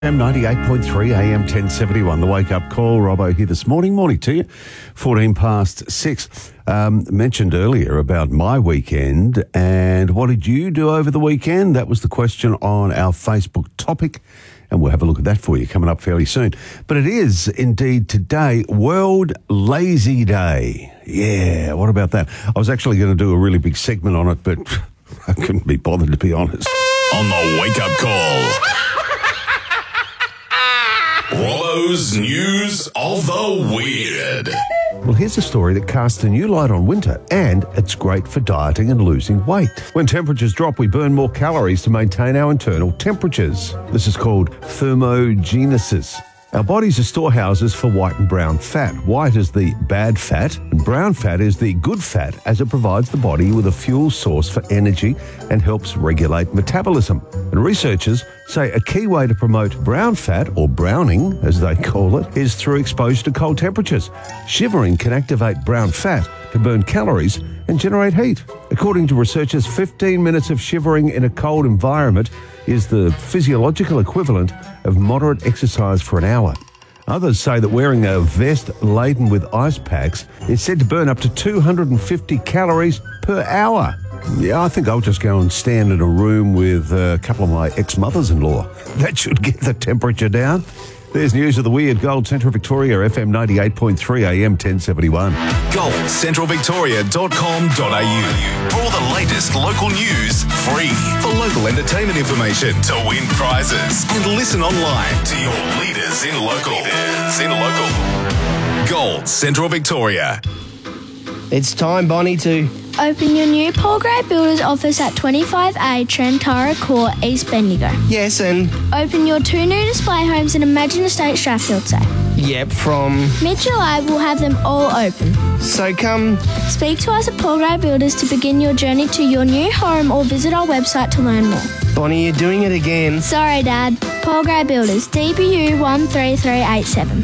98.3 AM 1071, the wake-up call. Robbo here this morning. Morning to you. 14 past 6. Mentioned earlier about my weekend, and what did you do over the weekend? That was the question on our Facebook topic, and we'll have a look at that for you coming up fairly soon. But it is indeed today World Lazy Day. Yeah, what about that? I was actually going to do a really big segment on it, but I couldn't be bothered, to be honest. On the wake-up call. Robbo's News of the Weird. Well, here's a story that casts a new light on winter, and it's great for dieting and losing weight. When temperatures drop, we burn more calories to maintain our internal temperatures. This is called thermogenesis. Our bodies are storehouses for white and brown fat. White is the bad fat, and brown fat is the good fat, as it provides the body with a fuel source for energy and helps regulate metabolism. And researchers say a key way to promote brown fat, or browning as they call it, is through exposure to cold temperatures. Shivering can activate brown fat to burn calories and generate heat. According to researchers, 15 minutes of shivering in a cold environment is the physiological equivalent of moderate exercise for an hour. Others say that wearing a vest laden with ice packs is said to burn up to 250 calories per hour. Yeah, I think I'll just go and stand in a room with a couple of my ex-mothers-in-law. That should get the temperature down. There's news of the weird. Gold Central Victoria, FM 98.3 AM 1071. GoldCentralVictoria.com.au. For all the latest local news, free. For local entertainment information, to win prizes, and listen online to your leaders in local. Gold Central Victoria. It's time, Bonnie, to open your new Paul Gray Builders office at 25A Trentara Court, East Bendigo. yes and Open your 2 new display homes in Imagine Estate, Strathfield Say. yep from. Mid-July, we'll have them all open. So come. Speak to us at Paul Gray Builders to begin your journey to your new home, or visit our website to learn more. Bonnie, you're doing it again. Sorry, Dad. Paul Gray Builders, DBU 13387.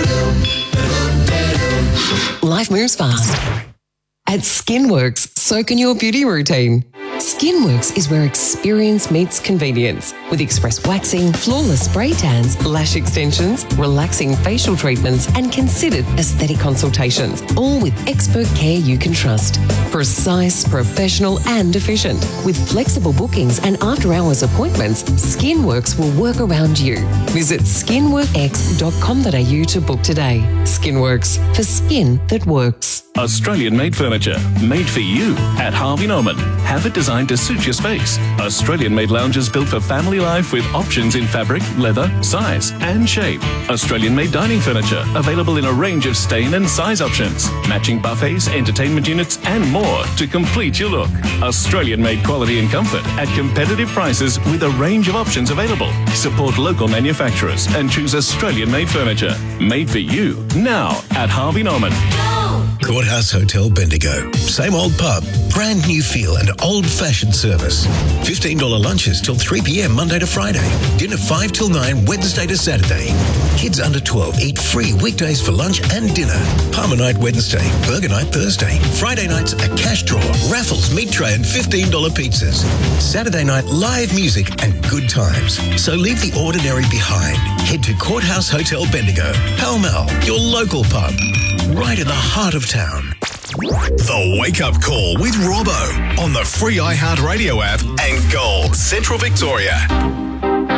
Life moves fast. At Skinworks, so can your beauty routine. Skinworks is where experience meets convenience, with express waxing, flawless spray tans, lash extensions, relaxing facial treatments, and considered aesthetic consultations, all with expert care you can trust. Precise, professional, and efficient. With flexible bookings and after-hours appointments, Skinworks will work around you. Visit skinworkx.com.au to book today. Skinworks, for skin that works. Australian-made furniture, made for you at Harvey Norman. Have it designed to suit your space. Australian-made lounges built for family life with options in fabric, leather, size and shape. Australian-made dining furniture, available in a range of stain and size options. Matching buffets, entertainment units and more to complete your look. Australian-made quality and comfort at competitive prices with a range of options available. Support local manufacturers and choose Australian-made furniture. Made for you now at Harvey Norman. Courthouse Hotel Bendigo. Same old pub, brand new feel and old-fashioned service. $15 lunches till 3 p.m. Monday to Friday. Dinner 5 till 9 Wednesday to Saturday. Kids under 12 eat free weekdays for lunch and dinner. Palmer night Wednesday, burger night Thursday. Friday nights a cash draw, raffles, meat tray and $15 pizzas. Saturday night live music and good times. So leave the ordinary behind. Head to Courthouse Hotel Bendigo. Pall Mall, your local pub. Right in the heart of town. The Wake Up Call with Robbo on the free iHeartRadio app and Gold Central Victoria.